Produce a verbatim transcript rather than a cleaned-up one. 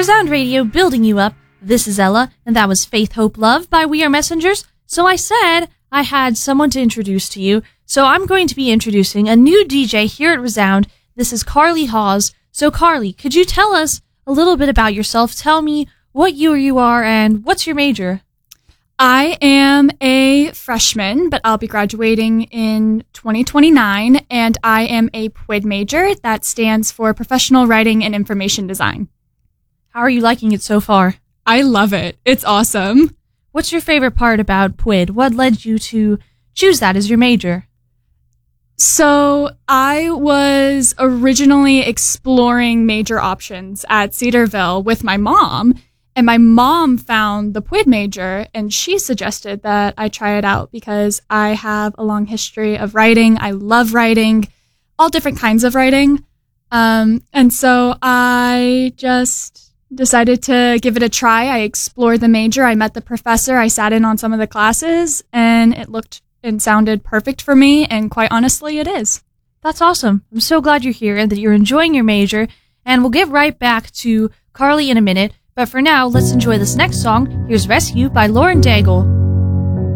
Resound Radio, building you up. This is Ella, and that was Faith, Hope, Love by We Are Messengers. So I said I had someone to introduce to you, so I'm going to be introducing a new D J here at Resound. This is Carly Hawes. So Carly, could you tell us a little bit about yourself? Tell me what year you are and what's your major? I am a freshman, but I'll be graduating in twenty twenty-nine, and I am a P W I D major. That stands for Professional Writing and Information Design. How are you liking it so far? I love it. It's awesome. What's your favorite part about P W I D? What led you to choose that as your major? So I was originally exploring major options at Cedarville with my mom, and my mom found the P W I D major, and she suggested that I try it out because I have a long history of writing. I love writing, all different kinds of writing. Um, and so I just decided to give it a try. I explored the major. I met the professor. I sat in on some of the classes, and it looked and sounded perfect for me. And quite honestly, it is. That's awesome. I'm so glad you're here and that you're enjoying your major. And we'll get right back to Carly in a minute. But for now, let's enjoy this next song. Here's Rescue by Lauren Daigle.